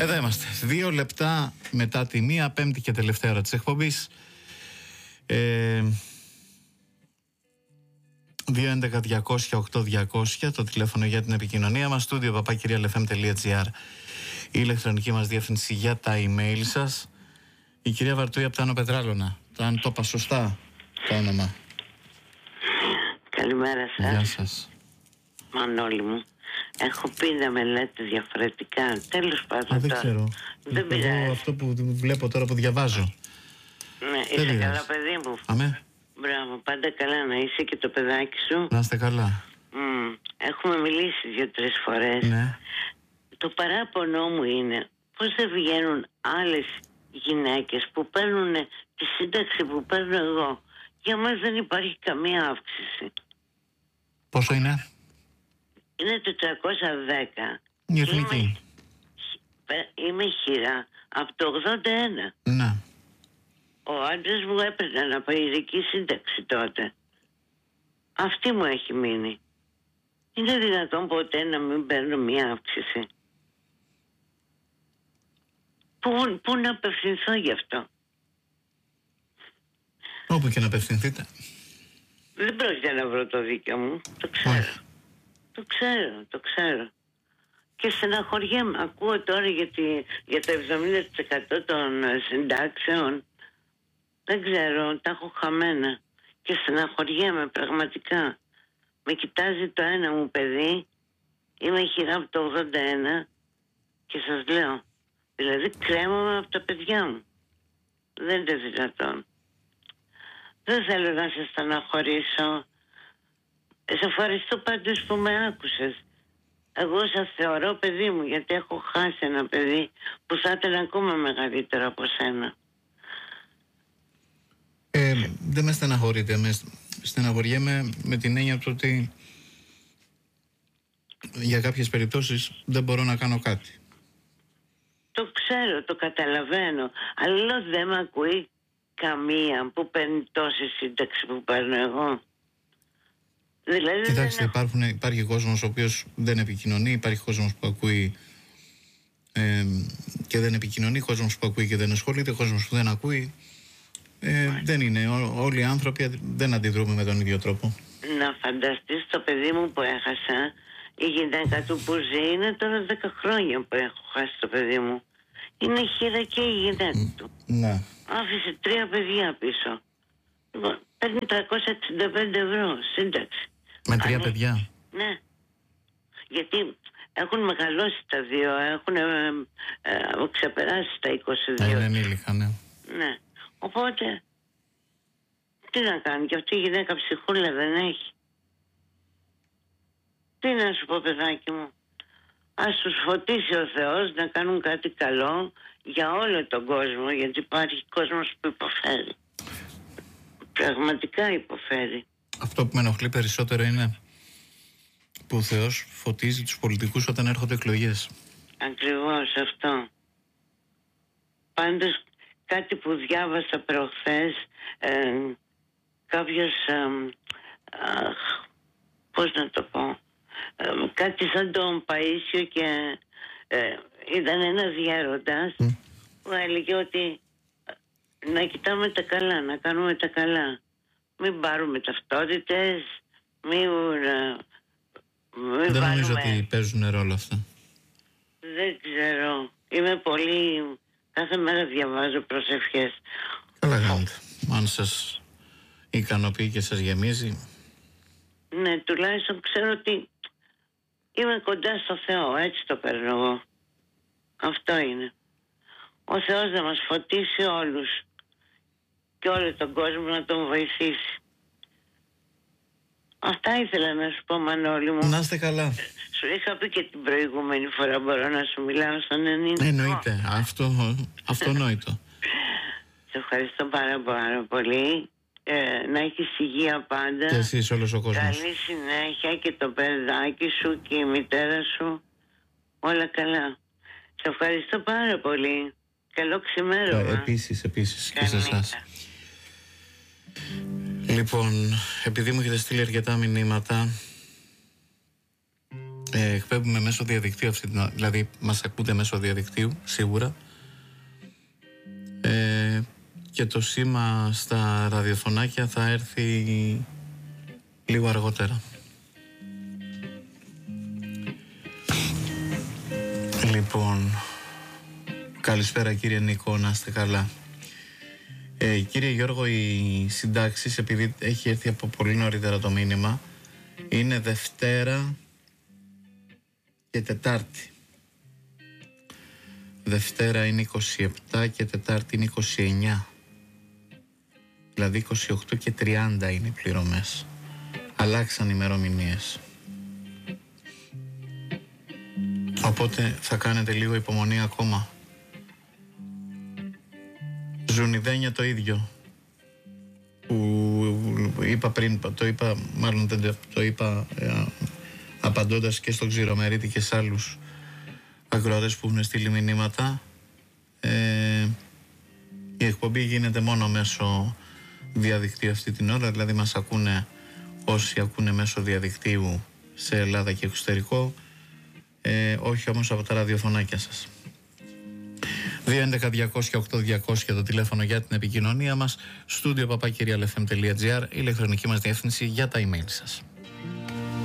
Εδώ είμαστε. 2 λεπτά μετά τη 1, πέμπτη και τελευταία ώρα της εκπομπής. 211-200-8200 το τηλέφωνο για την επικοινωνία μας. Στούντιο papakirialfm.gr η ηλεκτρονική μας διεύθυνση για τα email σας. Η κυρία Βαρτούη από τα Άνω Πετράλωνα. Αν το είπα σωστά το όνομα. Καλημέρα σας. Γεια σας. Μανώλη μου. Έχω πει να με λέτε διαφορετικά. Τέλος πάντων. Δεν ξέρω. Δεν πειράζει. Αυτό που βλέπω τώρα που διαβάζω. Ναι, είσαι καλά, παιδί μου. Αμέ. Μπράβο, πάντα καλά να είσαι και το παιδάκι σου. Να είστε καλά. Έχουμε μιλήσει 2-3 φορές. Ναι. Το παράπονο μου είναι πως δεν βγαίνουν άλλες γυναίκες που παίρνουν τη σύνταξη που παίρνω εγώ. Για μας δεν υπάρχει καμία αύξηση. Πόσο είναι? Είναι 410. Η εθνική. Είμαι χειρά από το 81. Ναι. Ο άντρας μου έπαιρνε αναπηρική σύνταξη τότε. Αυτή μου έχει μείνει. Είναι δυνατόν ποτέ να μην παίρνω μία αύξηση? Πού να απευθυνθώ γι' αυτό? Όπου και να απευθυνθείτε. Δεν πρόκειται να βρω το δίκιο μου. Το ξέρω. Όχι. Το ξέρω. Και στεναχωριέμαι. Ακούω τώρα για το 70% των συντάξεων. Δεν ξέρω, τα έχω χαμένα. Και στεναχωριέμαι πραγματικά. Με κοιτάζει το ένα μου παιδί. Είμαι χειρά από το 81. Και σας λέω, δηλαδή κρέμομαι από τα παιδιά μου. Δεν είναι δυνατόν. Δεν θέλω να σε στεναχωρήσω. Σε ευχαριστώ πάντως που με άκουσες. Εγώ σας θεωρώ παιδί μου, γιατί έχω χάσει ένα παιδί που θα ήταν ακόμα μεγαλύτερο από σένα. Δεν με στεναχωρείτε. Στεναχωριέμαι με την έννοια του ότι για κάποιες περιπτώσεις δεν μπορώ να κάνω κάτι. Το ξέρω, το καταλαβαίνω. Αλλά δεν με ακούει καμία που παίρνει τόση σύνταξη που παίρνω εγώ. Δηλαδή, κοιτάξτε, υπάρχει κόσμος ο οποίος δεν επικοινωνεί, υπάρχει κόσμος που ακούει και δεν επικοινωνεί, κόσμος που ακούει και δεν ασχολείται, κόσμος που δεν ακούει. Δεν είναι. Όλοι οι άνθρωποι δεν αντιδρούμε με τον ίδιο τρόπο. Να φανταστείς το παιδί μου που έχασα, η γυναίκα του που ζει είναι τώρα 10 χρόνια που έχω χάσει το παιδί μου. Είναι χείρα και η γυναίκα του. Ναι. Άφησε 3 παιδιά πίσω. Λοιπόν, παίρνει 365 ευρώ σύνταξη. Με 3 παιδιά. Ναι. Γιατί έχουν μεγαλώσει τα 2, έχουν ξεπεράσει τα 22. Είναι ενήλικα, ναι. Ναι. Οπότε, τι να κάνει, και αυτή η γυναίκα ψυχούλα δεν έχει. Τι να σου πω, παιδάκι μου. Ας τους φωτίσει ο Θεός να κάνουν κάτι καλό για όλο τον κόσμο, γιατί υπάρχει κόσμος που υποφέρει. Πραγματικά υποφέρει. Αυτό που με ενοχλεί περισσότερο είναι που ο Θεός φωτίζει τους πολιτικούς όταν έρχονται εκλογές. Ακριβώς αυτό. Πάντως κάτι που διάβασα προχθές, κάποιος, πώς να το πω, κάτι σαν τον Παΐσιο και ήταν ένας γέροντας που έλεγε ότι να κοιτάμε τα καλά, να κάνουμε τα καλά. Μην πάρουμε ταυτότητες, δεν νομίζω ότι παίζουν ρόλο αυτά. Δεν ξέρω. Είμαι πολύ... Κάθε μέρα διαβάζω προσευχές. Καλά κάνετε. Αν σας ικανοποιεί και σας γεμίζει. Ναι, τουλάχιστον ξέρω ότι είμαι κοντά στο Θεό. Έτσι το παίρνω εγώ. Αυτό είναι. Ο Θεός να μας φωτίσει όλους και όλο τον κόσμο να τον βοηθήσει. Αυτά ήθελα να σου πω, Μανώλη μου. Να είστε καλά. Σου είχα πει και την προηγούμενη φορά, μπορώ να σου μιλάω στον ελληνικό. Εννοείται. Αυτονόητο. Σε ευχαριστώ πάρα πολύ. Να έχεις υγεία πάντα. Και εσείς, όλος ο κόσμος. Καλή συνέχεια και το παιδάκι σου και η μητέρα σου. Όλα καλά. Σε ευχαριστώ πάρα πολύ. Καλό ξημέρωμα. Επίσης και σε εσάς. Λοιπόν, επειδή μου έχετε στείλει αρκετά μηνύματα, εκπέμπουμε μέσω διαδικτύου, δηλαδή μας ακούτε μέσω διαδικτύου σίγουρα, και το σήμα στα ραδιοφωνάκια θα έρθει λίγο αργότερα. Λοιπόν, καλησπέρα κύριε Νίκο, να είστε καλά. Κύριε Γιώργο, οι συντάξεις, επειδή έχει έρθει από πολύ νωρίτερα το μήνυμα, είναι Δευτέρα και Τετάρτη. Δευτέρα είναι 27 και Τετάρτη είναι 29. Δηλαδή 28 και 30 είναι οι πληρωμές. Αλλάξαν ημερομηνίες. Οπότε θα κάνετε λίγο υπομονή ακόμα. Ζουνιδένια το ίδιο. Που είπα πριν, το είπα απαντώντας και στον Ξηρομερίτη και σε άλλους ακροατές που έχουν στείλει μηνύματα. Η εκπομπή γίνεται μόνο μέσω διαδικτύου αυτή την ώρα, δηλαδή μας ακούνε όσοι ακούνε μέσω διαδικτύου σε Ελλάδα και εξωτερικό, όχι όμως από τα ραδιοφωνάκια σας. 211-200-8200 το τηλέφωνο για την επικοινωνία μας, studio@kyrialfm.gr, ηλεκτρονική μας διεύθυνση για τα email σας.